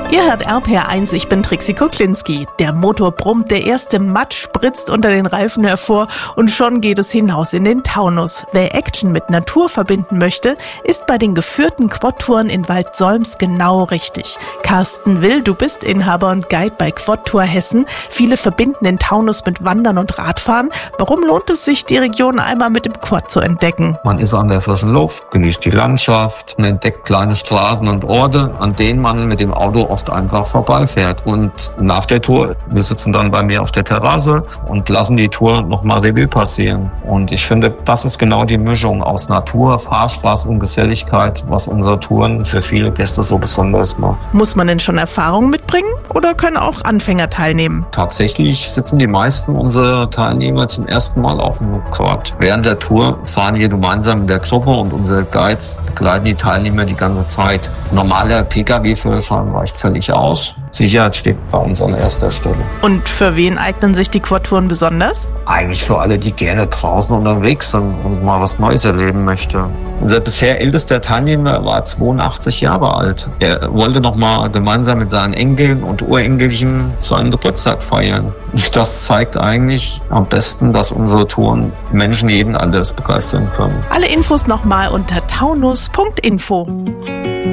Ihr hört RPR1, ich bin Trixie Kuklinski. Der Motor brummt, der erste Matsch spritzt unter den Reifen hervor und schon geht es hinaus in den Taunus. Wer Action mit Natur verbinden möchte, ist bei den geführten Quad-Touren in Waldsolms genau richtig. Carsten Will, du bist Inhaber und Guide bei Quad-Tour Hessen. Viele verbinden den Taunus mit Wandern und Radfahren. Warum lohnt es sich, die Region einmal mit dem Quad zu entdecken? Man ist an der frischen Luft, genießt die Landschaft und entdeckt kleine Straßen und Orte, an denen man mit dem Auto oft einfach vorbeifährt. Und nach der Tour, wir sitzen dann bei mir auf der Terrasse und lassen die Tour nochmal Revue passieren. Und ich finde, das ist genau die Mischung aus Natur, Fahrspaß und Geselligkeit, was unsere Touren für viele Gäste so besonders macht. Muss man denn schon Erfahrung mitbringen oder können auch Anfänger teilnehmen? Tatsächlich sitzen die meisten unserer Teilnehmer zum ersten Mal auf dem Quad. Während der Tour fahren wir gemeinsam in der Gruppe und unsere Guides begleiten die Teilnehmer die ganze Zeit. Normaler Pkw-Führerschein reicht völlig aus. Sicherheit steht bei uns an erster Stelle. Und für wen eignen sich die Quad-Touren besonders? Eigentlich für alle, die gerne draußen unterwegs sind und mal was Neues erleben möchte. Unser bisher ältester Teilnehmer war 82 Jahre alt. Er wollte noch mal gemeinsam mit seinen Enkeln und Urenkelchen seinen Geburtstag feiern. Das zeigt eigentlich am besten, dass unsere Touren Menschen jeden Alters begeistern können. Alle Infos nochmal unter taunus.info.